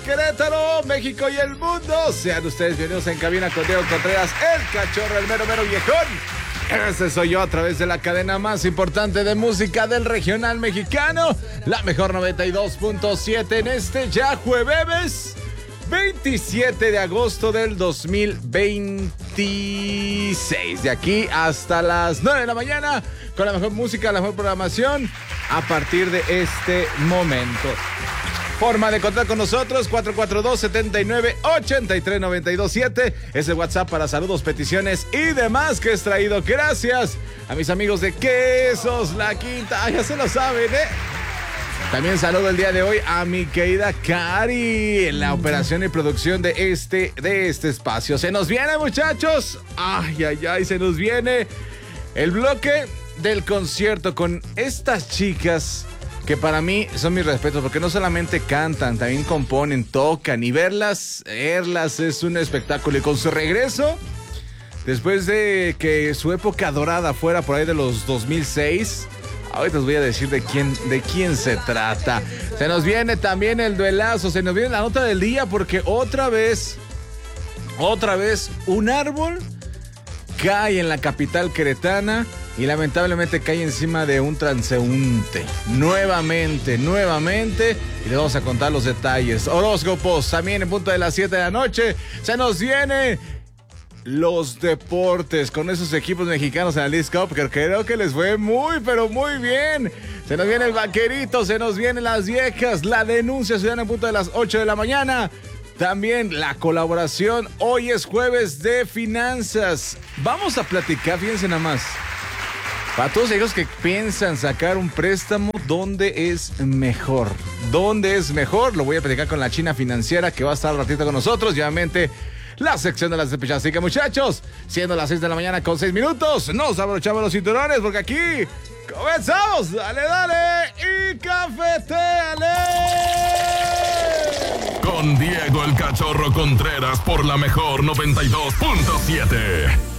Querétaro, México y el mundo. Sean ustedes bienvenidos en cabina con Diego Contreras, el cachorro, el mero viejón. Ese soy yo a través de la cadena más importante de música del regional mexicano, la mejor 92.7 en este ya jueves 27 de agosto del 2026. De aquí hasta las 9 de la mañana con la mejor música, la mejor programación a partir de este momento. Forma de contar con nosotros, 442-79-83-927. Es el WhatsApp para saludos, peticiones y demás que es traído gracias a mis amigos de Quesos La Quinta. Ya se lo saben, ¿eh? También saludo el día de hoy a mi querida Cari en la operación y producción de este espacio. Se nos viene, muchachos. Ay, se nos viene el bloque del concierto con estas chicas que para mí son mis respetos, porque no solamente cantan, también componen, tocan, y verlas es un espectáculo. Y con su regreso, después de que su época dorada fuera por ahí de los 2006, ahorita os voy a decir de quién se trata. Se nos viene también el duelazo, se nos viene la nota del día, porque otra vez, un árbol cae en la capital queretana y lamentablemente cae encima de un transeúnte. Nuevamente. Y les vamos a contar los detalles. Horóscopos también en punto de las 7 de la noche. Se nos viene los deportes con esos equipos mexicanos en la Leagues Cup, que creo que les fue muy, pero muy bien. Se nos viene el vaquerito, se nos vienen las viejas, la denuncia ciudadana en punto de las 8 de la mañana. También la colaboración. Hoy es jueves de finanzas. Vamos a platicar, fíjense nada más. Para todos ellos que piensan sacar un préstamo, ¿dónde es mejor? ¿Dónde es mejor? Lo voy a platicar con la China Financiera, que va a estar un ratito con nosotros. Y obviamente la sección de las despechadas. Así que, muchachos, siendo las 6 de la mañana con 6 minutos, nos abrochamos los cinturones porque aquí comenzamos. Dale y cafetéale. Con Diego el Cachorro Contreras por la mejor 92.7.